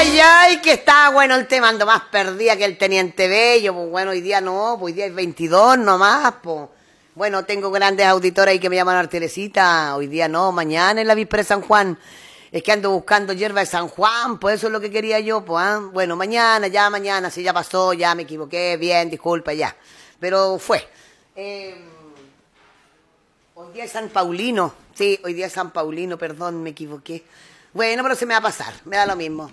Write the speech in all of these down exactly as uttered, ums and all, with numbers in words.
ay, ay, que está bueno el tema, ando más perdida que el Teniente Bello, pues bueno, hoy día no, pues hoy día es veintidós nomás, pues. Bueno, tengo grandes auditoras ahí que me llaman Artelecita, hoy día no, mañana es la víspera de San Juan. Es que ando buscando hierba de San Juan, pues eso es lo que quería yo, pues, ¿eh? Bueno, mañana, ya mañana, si ya pasó, ya me equivoqué, bien, disculpa, ya. Pero fue. Eh, hoy día es San Paulino, sí, hoy día es San Paulino, perdón, me equivoqué. Bueno, pero se me va a pasar, me da lo mismo.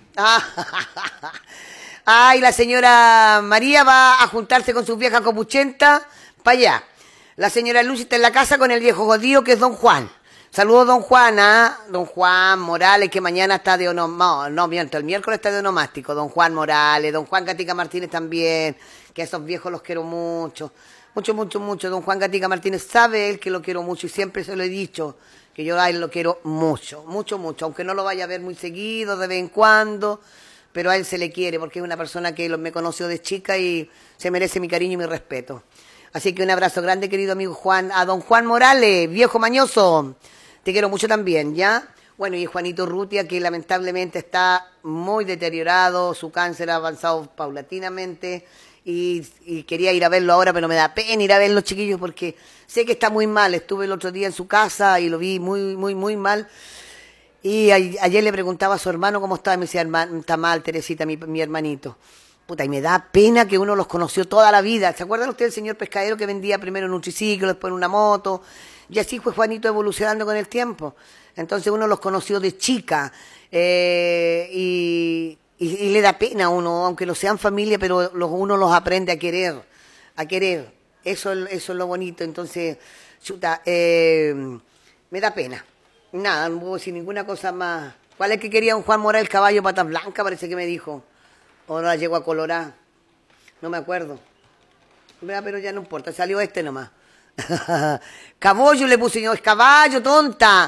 Ay, la señora María va a juntarse con sus viejas copuchentas para allá. La señora Lucy está en la casa con el viejo jodido que es don Juan. Saludos, don Juan, ¿ah? Don Juan Morales, que mañana está de onomástico. No, no, miento, el miércoles está de onomástico. Don Juan Morales, don Juan Gatica Martínez también, que a esos viejos los quiero mucho. Mucho, mucho, mucho. Don Juan Gatica Martínez sabe él que lo quiero mucho y siempre se lo he dicho, que yo a él lo quiero mucho, mucho, mucho. Aunque no lo vaya a ver muy seguido, de vez en cuando, pero a él se le quiere porque es una persona que me conoció de chica y se merece mi cariño y mi respeto. Así que un abrazo grande, querido amigo Juan. A don Juan Morales, viejo mañoso. Te quiero mucho también, ¿ya? Bueno, y Juanito Rutia, que lamentablemente está muy deteriorado, su cáncer ha avanzado paulatinamente y, y quería ir a verlo ahora, pero me da pena ir a verlo, chiquillos, porque sé que está muy mal. Estuve el otro día en su casa y lo vi muy, muy, muy mal. Y a, ayer le preguntaba a su hermano cómo estaba y me decía, hermano, está mal, Teresita, mi, mi hermanito. Puta, y me da pena que uno los conoció toda la vida. ¿Se acuerdan ustedes del señor pescadero que vendía primero en un triciclo, después en una moto? Y así fue Juanito evolucionando con el tiempo. Entonces uno los conoció de chica eh, y, y, y le da pena a uno, aunque no sean familia, pero los, uno los aprende a querer, a querer. Eso, eso es lo bonito. Entonces, chuta, eh, me da pena. Nada, no puedo decir ninguna cosa más. ¿Cuál es que quería un Juan Morales caballo patas blancas? Parece que me dijo. O no la llego a colorar. No me acuerdo. Pero ya no importa, salió este nomás. Caballo le puse yo, es caballo, tonta.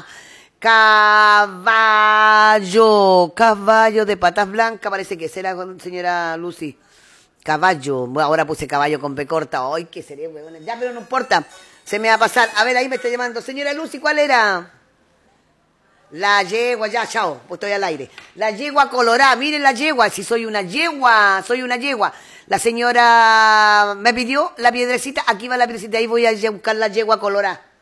Caballo, caballo de patas blancas, parece que será con señora Lucy. Caballo, bueno, ahora puse caballo con B corta. Ay, qué sería, huevona. Ya, pero no importa, se me va a pasar. A ver, ahí me está llamando. Señora Lucy, ¿cuál era? La yegua, ya, chao, pues estoy al aire. La yegua colorada, miren la yegua, si soy una yegua, soy una yegua. La señora me pidió la piedrecita, aquí va la piedrecita, ahí voy a buscar la yegua colorada.